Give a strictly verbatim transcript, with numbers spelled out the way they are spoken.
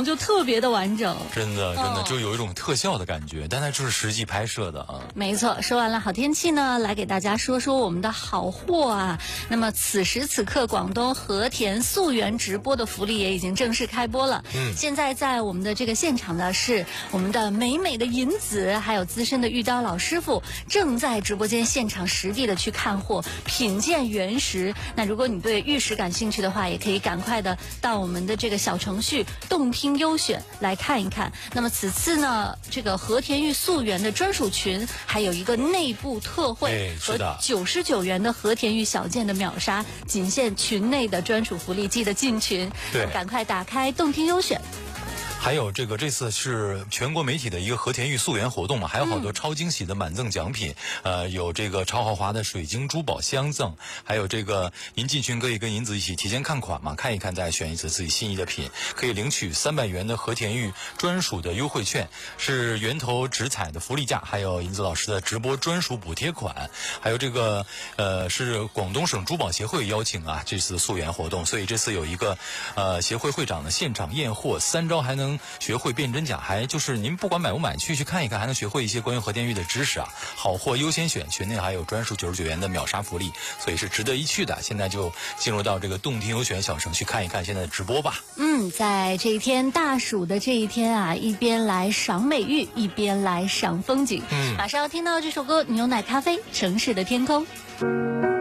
容就特别的完整。 真的真的、 哦、 就有一种特效的感觉，但它就是实际拍摄的啊。 没错，说完了好天气呢，来给大家说说我们的好货啊。那么此时此刻，广东和田溯源直播的福利也已经正式开播了。嗯，现在在我们的这个现场呢，是我们的美美的银子，还有资深的玉刀老师傅，正在直播间现场实地的去看货，品鉴原石。那如果你对玉石感兴趣的话，也可以赶快的到我们的这个小程序动听优选来看一看。那么此次呢，这个和田玉溯源的专属群还有一个内部特惠和九十九元的和田玉小件的秒杀，仅限群内的专属福利，记得进群。 对， 赶快打开动听优选。 还有这个这次是全国媒体的一个和田玉溯源活动嘛，还有好多超惊喜的满赠奖品，嗯、呃，有这个超豪华的水晶珠宝相赠，还有这个您进群可以跟银子一起提前看款嘛，看一看再选一次自己心仪的品，可以领取三百元的和田玉专属的优惠券，是源头直采的福利价，还有银子老师的直播专属补贴款，还有这个呃是广东省珠宝协会邀请啊这次溯源活动，所以这次有一个呃协会会长的现场验货，三招还能学会辨真假，还就是您不管买不买去去看一看，还能学会一些关于和田玉的知识啊。好货优先选，群内还有专属九十九元的秒杀福利，所以是值得一去的。现在就进入到这个动听优选小程序看一看现在的直播吧。 嗯，在这一天大暑的这一天啊，一边来赏美玉，一边来赏风景。嗯，马上要听到这首歌《牛奶咖啡城市的天空》。